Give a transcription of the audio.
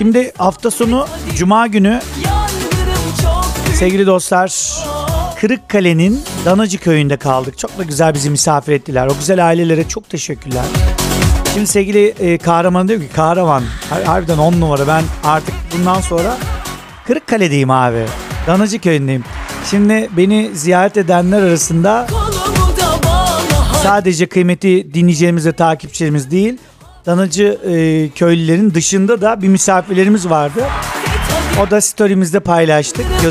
Şimdi hafta sonu Cuma günü sevgili dostlar Kırıkkale'nin Danacı köyünde kaldık. Çok da güzel bizi misafir ettiler. O güzel ailelere çok teşekkürler. Şimdi sevgili Kahraman diyor ki Kahraman harbiden 10 numara, ben artık bundan sonra Kırıkkale'deyim abi. Danacı köyündeyim. Şimdi beni ziyaret edenler arasında sadece kıymetli dinleyicilerimiz ve takipçilerimiz değil, Danacı köylülerin dışında da bir misafirlerimiz vardı. O da story'mizde paylaştık.